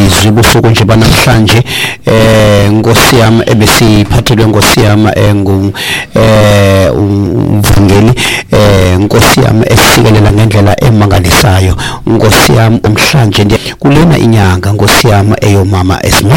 ilizwi busuku nje banamhlanje Nkosi yami ebesiphathelwe Nkosi yami umvangeli Nkosi yami esikelela ngendlela emangalisayo Nkosi yami umhlanje kulena inyanga Nkosi yami eyomama